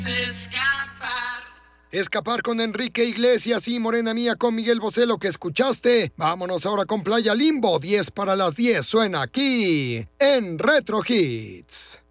Escapar. Escapar con Enrique Iglesias y Morena Mía con Miguel Bosé, lo que escuchaste. Vámonos ahora con Playa Limbo. 10 para las 10 suena aquí en Retro Hits.